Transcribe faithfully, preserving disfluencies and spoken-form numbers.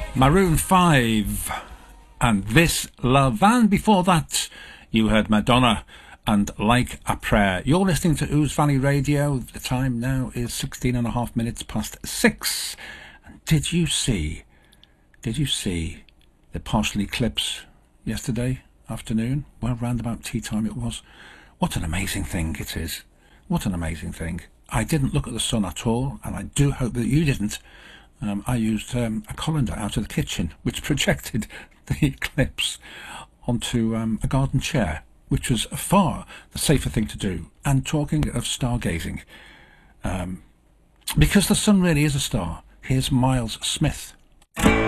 Maroon five and This Love. And before that, you heard Madonna and Like a Prayer. You're listening to Ouse Valley Radio. The time now is sixteen and a half minutes past six. And did you see, did you see the partial eclipse yesterday afternoon? Well, round about tea time it was. What an amazing thing it is. What an amazing thing. I didn't look at the sun at all, and I do hope that you didn't. Um, I used um, a colander out of the kitchen, which projected the eclipse onto um, a garden chair, which was far the safer thing to do. And talking of stargazing, um, because the sun really is a star, here's Miles Smith.